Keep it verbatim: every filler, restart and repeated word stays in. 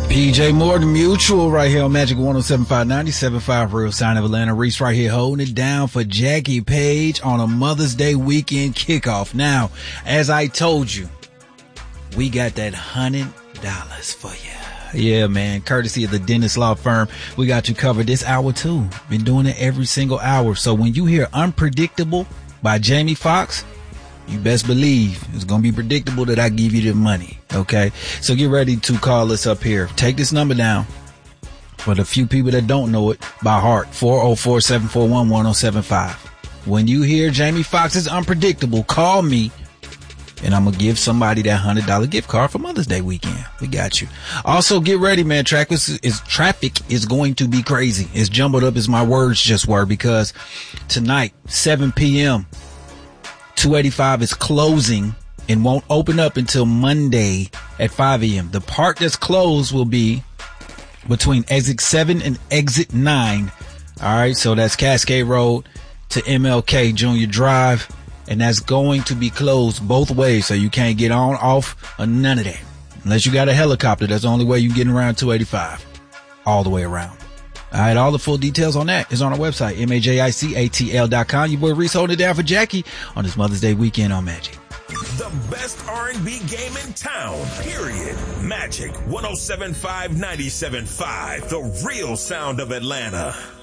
P J Morton Mutual right here on Magic one oh seven point five, ninety-seven point five Real Sound of Atlanta. Reese right here holding it down for Jackie Page on a Mother's Day weekend kickoff. Now, as I told you, we got that hundred dollars for you. Yeah, man. Courtesy of the Dennis Law Firm. We got you covered this hour too. Been doing it every single hour. So when you hear Unpredictable by Jamie Foxx, you best believe it's going to be predictable that I give you the money. Okay. So get ready to call us up here. Take this number down for the few people that don't know it by heart. four oh four, seven four one, one oh seven five. When you hear Jamie Foxx's Unpredictable, call me and I'm going to give somebody that one hundred dollars gift card for Mother's Day weekend. We got you. Also get ready, man. Traffic is, is traffic is going to be crazy. As jumbled up as my words just were, because tonight, seven p.m., two eighty-five is closing and won't open up until Monday at five a.m. The part that's closed will be between exit seven and exit nine. All right. So that's Cascade Road to M L K Junior Drive. And that's going to be closed both ways. So you can't get on, off, or none of that. Unless you got a helicopter. That's the only way you're getting around two eighty-five. All the way around. All right, all the full details on that is on our website, M A J I C A T L dot com. Your boy Reese holding it down for Jackie on this Mother's Day weekend on Magic. The best R and B game in town, period. Magic one oh seven point five, ninety-seven point five, the real sound of Atlanta.